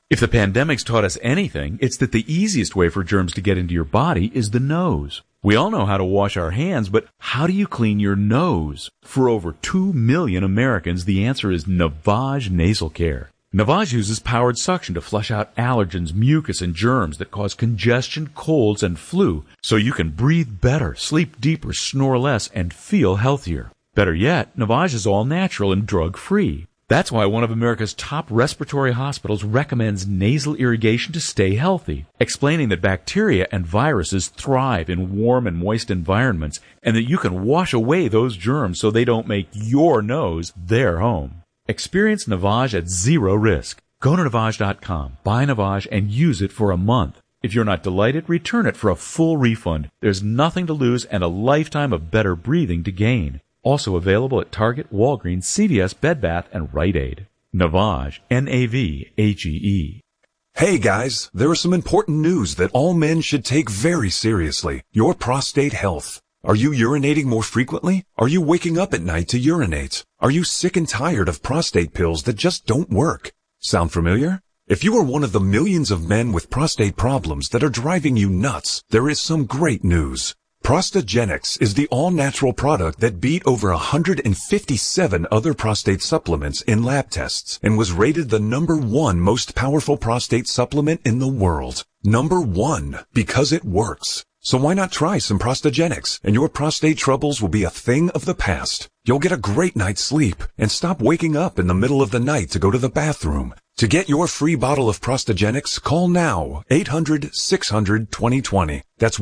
If the pandemic's taught us anything, it's that the easiest way for germs to get into your body is the nose. We all know how to wash our hands, but how do you clean your nose? For over 2 million Americans, the answer is Navage Nasal Care. Navage uses powered suction to flush out allergens, mucus, and germs that cause congestion, colds, and flu, so you can breathe better, sleep deeper, snore less, and feel healthier. Better yet, Navage is all natural and drug-free. That's why one of America's top respiratory hospitals recommends nasal irrigation to stay healthy, explaining that bacteria and viruses thrive in warm and moist environments, and that you can wash away those germs so they don't make your nose their home. Experience Navage at zero risk. Go to Navage.com, buy Navage, and use it for a month. If you're not delighted, return it for a full refund. There's nothing to lose and a lifetime of better breathing to gain. Also available at Target, Walgreens, CVS, Bed Bath, and Rite Aid. Navage, Navage. Hey guys, there is some important news that all men should take very seriously. Your prostate health. Are you urinating more frequently? Are you waking up at night to urinate? Are you sick and tired of prostate pills that just don't work? Sound familiar? If you are one of the millions of men with prostate problems that are driving you nuts, there is some great news. Prostagenics is the all-natural product that beat over 157 other prostate supplements in lab tests and was rated the #1 most powerful prostate supplement in the world. #1, because it works. So why not try some Prostagenics, and your prostate troubles will be a thing of the past. You'll get a great night's sleep and stop waking up in the middle of the night to go to the bathroom. To get your free bottle of Prostagenics, call now 800-600-2020. That's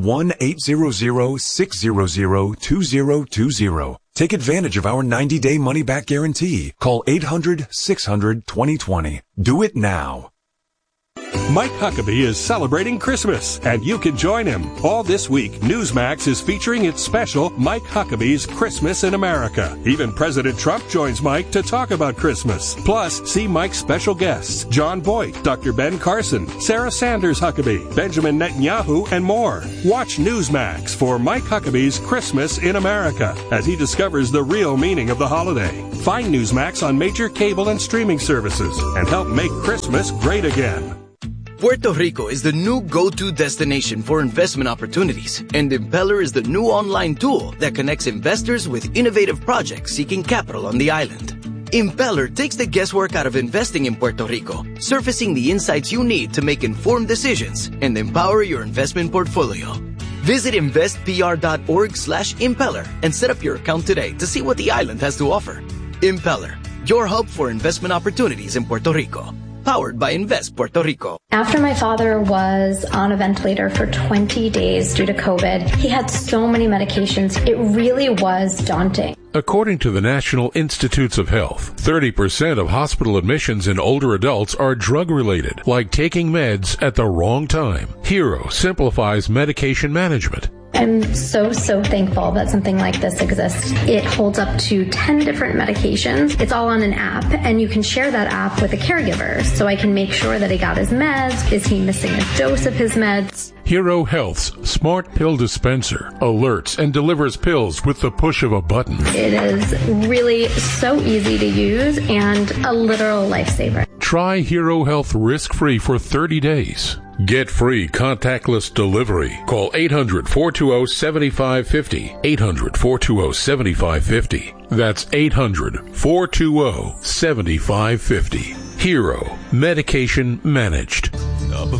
1-800-600-2020. Take advantage of our 90-day money-back guarantee. Call 800-600-2020. Do it now. Mike Huckabee is celebrating Christmas, and you can join him. All this week, Newsmax is featuring its special Mike Huckabee's Christmas in America. Even President Trump joins Mike to talk about Christmas. Plus, see Mike's special guests, John Boyd, Dr. Ben Carson, Sarah Sanders Huckabee, Benjamin Netanyahu, and more. Watch Newsmax for Mike Huckabee's Christmas in America as he discovers the real meaning of the holiday. Find Newsmax on major cable and streaming services and help make Christmas great again. Puerto Rico is the new go-to destination for investment opportunities, and Impeller is the new online tool that connects investors with innovative projects seeking capital on the island. Impeller takes the guesswork out of investing in Puerto Rico, surfacing the insights you need to make informed decisions and empower your investment portfolio. Visit investpr.org/impeller and set up your account today to see what the island has to offer. Impeller, your hub for investment opportunities in Puerto Rico. Powered by Invest Puerto Rico. After my father was on a ventilator for 20 days due to COVID, he had so many medications. It really was daunting. According to the National Institutes of Health, 30% of hospital admissions in older adults are drug-related, like taking meds at the wrong time. Hero simplifies medication management. I'm so thankful that something like this exists. It holds up to 10 different medications. It's all on an app, and you can share that app with a caregiver, so I can make sure that he got his meds. Is he missing a dose of his meds? Hero Health's smart pill dispenser alerts and delivers pills with the push of a button. It is really so easy to use and a literal lifesaver. Try Hero Health risk-free for 30 days. Get free contactless delivery. Call 800-420-7550. 800-420-7550. That's 800-420-7550. Hero. Medication managed.